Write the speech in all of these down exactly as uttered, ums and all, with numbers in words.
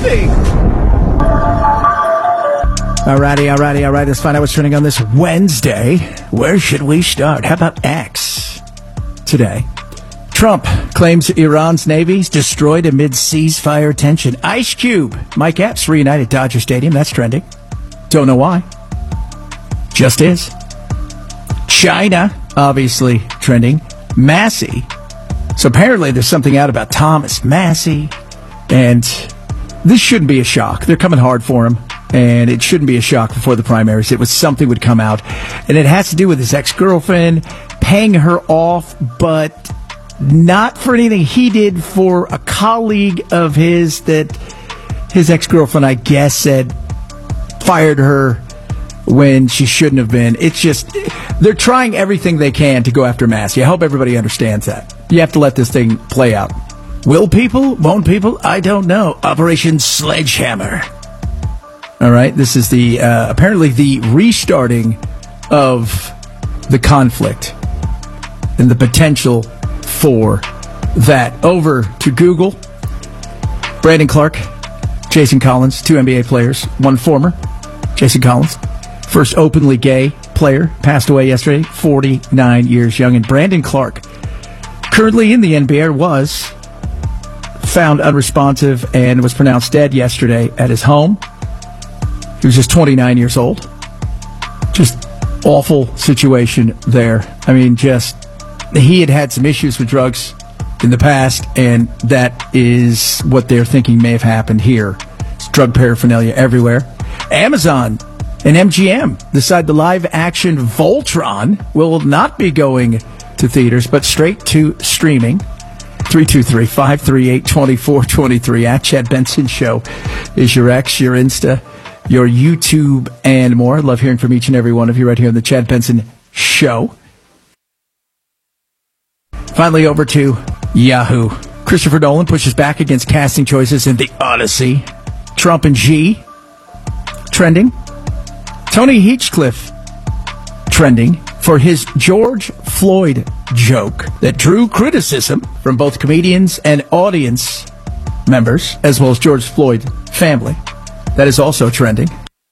nothing. Alrighty, alrighty, alright. Let's find out what's trending on this Wednesday. Where should we start? How about X today? Trump claims Iran's navy's destroyed amid ceasefire tension. Ice Cube, Mike Epps reunited Dodger Stadium. That's trending. Don't know why. Just is. China, obviously trending. Massey. So apparently there's something out about Thomas Massey. And this shouldn't be a shock. They're coming hard for him. And it shouldn't be a shock before the primaries. It was something would come out. And it has to do with his ex-girlfriend paying her off, but not for anything he did for a colleague of his that his ex-girlfriend, I guess, said fired her when she shouldn't have been. It's just, they're trying everything they can to go after Massey. I hope everybody understands that. You have to let this thing play out. Will people? Won't people? I don't know. Operation Sledgehammer. All right, this is the uh, apparently the restarting of the conflict and the potential for that. Over to Google. Brandon Clark, Jason Collins, two N B A players, one former. Jason Collins, first openly gay player, passed away yesterday, forty-nine years young. And Brandon Clark, currently in the N B A, was found unresponsive and was pronounced dead yesterday at his home. He was just twenty-nine years old. Just awful situation there. I mean, just, he had had some issues with drugs in the past, and that is what they're thinking may have happened here. It's drug paraphernalia everywhere. Amazon and M G M decide the live-action Voltron will not be going to theaters, but straight to streaming. three two three, five three eight, two four two three at Chad Benson Show is your X, your Insta, your YouTube, and more. Love hearing from each and every one of you right here on the Chad Benson Show. Finally, over to Yahoo. Christopher Nolan pushes back against casting choices in The Odyssey. Trump and Xi trending. Tony Hinchcliffe trending for his George Floyd joke that drew criticism from both comedians and audience members, as well as George Floyd family. That is also trending.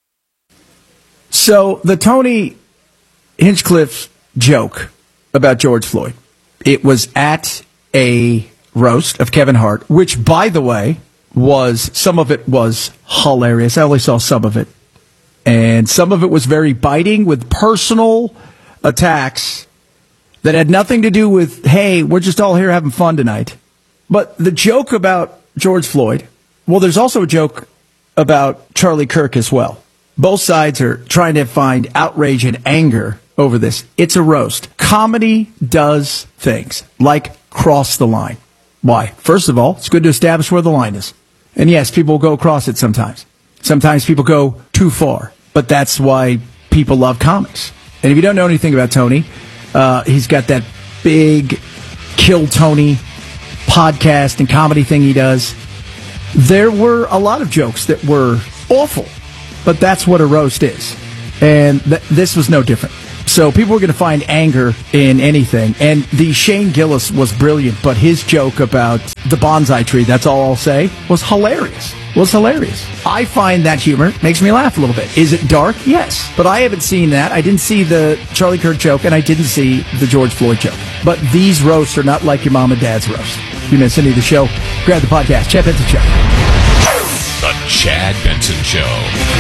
So the Tony Hinchcliffe joke about George Floyd, it was at a roast of Kevin Hart, which, by the way, was, some of it was hilarious. I only saw some of it. And some of it was very biting with personal attacks that had nothing to do with, hey, we're just all here having fun tonight. But the joke about George Floyd, well, there's also a joke about Charlie Kirk as well. Both sides are trying to find outrage and anger over this. It's a roast. Comedy does things like cross the line. Why? First of all, it's good to establish where the line is. And yes, people go across it sometimes. Sometimes people go too far. But that's why people love comics. And if you don't know anything about Tony, uh, he's got that big Kill Tony podcast and comedy thing he does. There were a lot of jokes that were awful, but that's what a roast is. And th- this was no different. So people were going to find anger in anything. And the Shane Gillis was brilliant, but his joke about the bonsai tree, that's all I'll say, was hilarious. Was hilarious. I find that humor makes me laugh a little bit. Is it dark? Yes. But I haven't seen that. I didn't see the Charlie Kirk joke, and I didn't see the George Floyd joke. But these roasts are not like your mom and dad's roast. If you miss any of the show, grab the podcast. Chad Benson Show. The Chad Benson Show.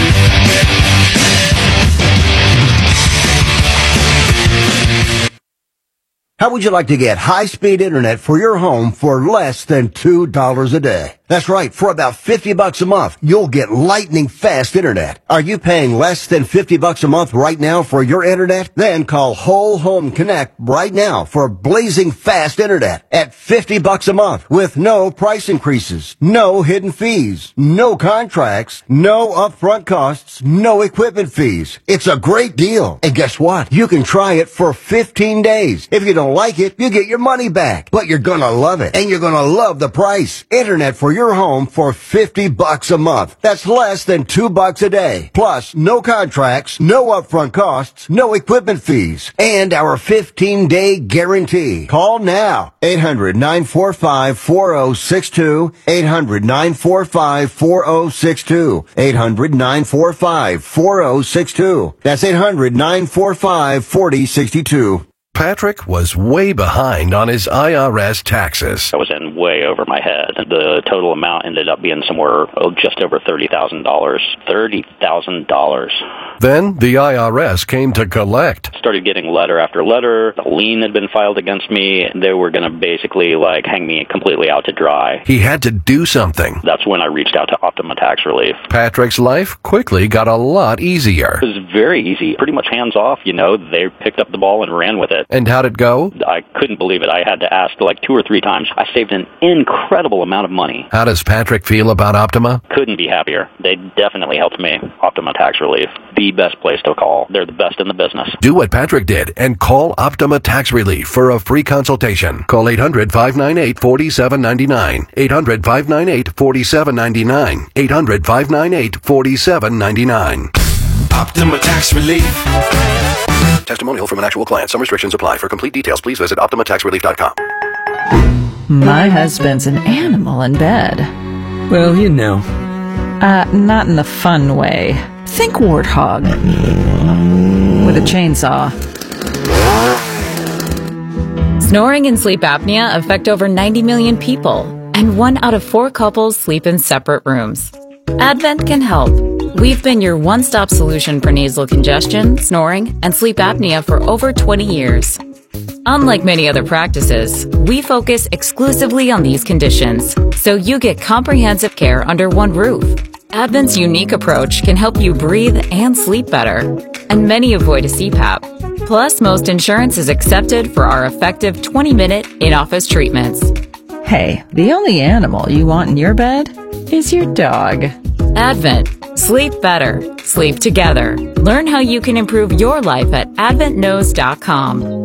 How would you like to get high-speed internet for your home for less than two dollars a day? That's right. For about fifty bucks a month, you'll get lightning-fast internet. Are you paying less than fifty bucks a month right now for your internet? Then call Whole Home Connect right now for blazing fast internet at fifty bucks a month with no price increases, no hidden fees, no contracts, no upfront costs, no equipment fees. It's a great deal. And guess what? You can try it for fifteen days. If you don't like it, you get your money back. But you're gonna love it. And you're gonna love the price. Internet for your your home for fifty bucks a month. That's less than two bucks a day. Plus, no contracts, no upfront costs, no equipment fees, and our fifteen day guarantee. Call now. eight hundred, nine four five, four oh six two. eight hundred, nine four five, four oh six two. eight hundred, nine four five, four oh six two. That's eight hundred, nine four five, four oh six two. Patrick was way behind on his I R S taxes. I was in way over my head. The total amount ended up being somewhere oh, just over thirty thousand dollars. thirty thousand dollars. Then the I R S came to collect. Started getting letter after letter. A lien had been filed against me. They were going to basically like hang me completely out to dry. He had to do something. That's when I reached out to Optima Tax Relief. Patrick's life quickly got a lot easier. It was very easy. Pretty much hands off, you know. They picked up the ball and ran with it. And how'd it go? I couldn't believe it. I had to ask like two or three times. I saved an incredible amount of money. How does Patrick feel about Optima? Couldn't be happier. They definitely helped me. Optima Tax Relief. The best place to call. They're the best in the business. Do what Patrick did and call Optima Tax Relief for a free consultation. Call eight hundred, five nine eight, four seven nine nine. eight hundred, five nine eight, four seven nine nine. eight hundred, five nine eight, four seven nine nine. Optima Tax Relief. Testimonial from an actual client. Some restrictions apply. For complete details, please visit optima tax relief dot com. My husband's an animal in bed. Well, you know. Uh, not in the fun way. Think warthog. With a chainsaw. Snoring and sleep apnea affect over ninety million people, and one out of four couples sleep in separate rooms. Advent can help. We've been your one-stop solution for nasal congestion, snoring, and sleep apnea for over twenty years. Unlike many other practices, we focus exclusively on these conditions, so you get comprehensive care under one roof. Advent's unique approach can help you breathe and sleep better, and many avoid a C PAP. Plus, most insurance is accepted for our effective twenty-minute in-office treatments. Hey, the only animal you want in your bed is your dog. Advent. Sleep better. Sleep together. Learn how you can improve your life at advent knows dot com.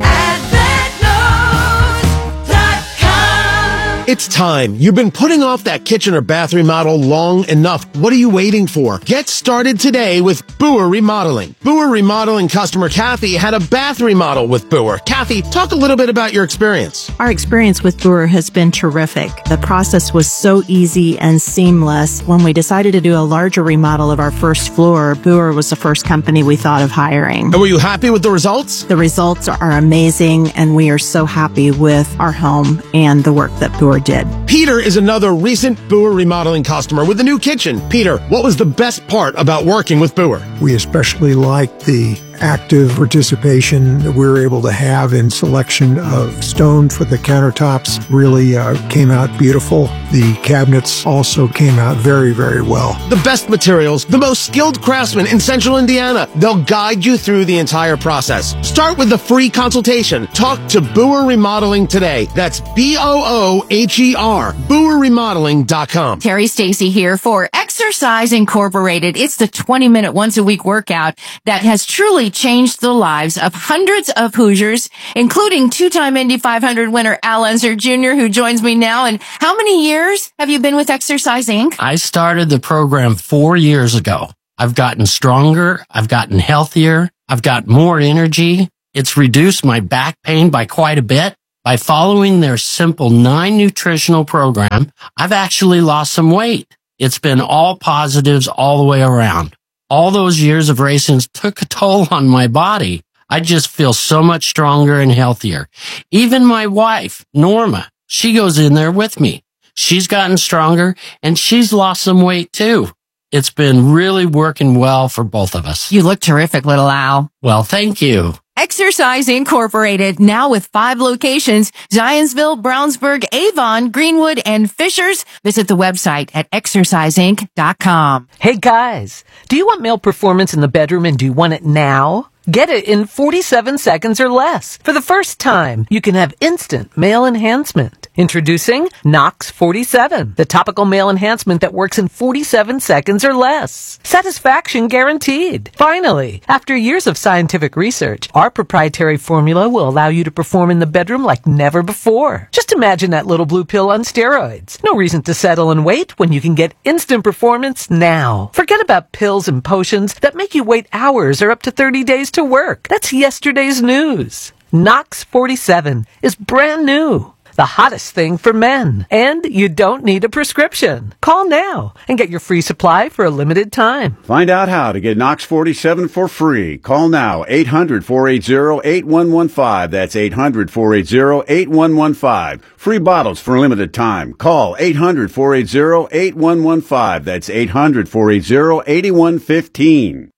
It's time. You've been putting off that kitchen or bath remodel long enough. What are you waiting for? Get started today with Boer Remodeling. Boer Remodeling customer Kathy had a bath remodel with Boer. Kathy, talk a little bit about your experience. Our experience with Boer has been terrific. The process was so easy and seamless. When we decided to do a larger remodel of our first floor, Boer was the first company we thought of hiring. And were you happy with the results? The results are amazing, and we are so happy with our home and the work that Boer did. Peter is another recent Boer Remodeling customer with a new kitchen. Peter, what was the best part about working with Boer? We especially liked the active participation that we were able to have in selection of stone for the countertops. Really uh, came out beautiful. The cabinets also came out very, very well. The best materials, the most skilled craftsmen in Central Indiana. They'll guide you through the entire process. Start with the free consultation. Talk to Boer Remodeling today. That's B O O H E R, boer remodeling dot com. Terry Stacy here for Exercise Incorporated. It's the twenty minute once a week workout that has truly changed the lives of hundreds of Hoosiers, including two-time Indy five hundred winner Al Unser Junior, who joins me now. And how many years have you been with Exercise Incorporated? I started the program four years ago. I've gotten stronger. I've gotten healthier. I've got more energy. It's reduced my back pain by quite a bit. By following their simple nine nutritional program, I've actually lost some weight. It's been all positives all the way around. All those years of racing took a toll on my body. I just feel so much stronger and healthier. Even my wife, Norma, she goes in there with me. She's gotten stronger and she's lost some weight too. It's been really working well for both of us. You look terrific, little Al. Well, thank you. Exercise Incorporated, now with five locations, Zionsville, Brownsburg, Avon, Greenwood, and Fishers. Visit the website at exercise inc dot com. Hey guys, do you want male performance in the bedroom and do you want it now? Get it in forty-seven seconds or less. For the first time, you can have instant male enhancement. Introducing Nox forty-seven, the topical male enhancement that works in forty-seven seconds or less. Satisfaction guaranteed. Finally, after years of scientific research, our proprietary formula will allow you to perform in the bedroom like never before. Just imagine that little blue pill on steroids. No reason to settle and wait when you can get instant performance now. Forget about pills and potions that make you wait hours or up to thirty days to work. That's yesterday's news. Nox forty-seven is brand new. The hottest thing for men. And you don't need a prescription. Call now and get your free supply for a limited time. Find out how to get Nox forty-seven for free. Call now, eight hundred, four eight zero, eight one one five. That's eight hundred, four eight zero, eight one one five. Free bottles for a limited time. Call eight hundred, four eight zero, eight one one five. That's eight hundred, four eight zero, eight one one five.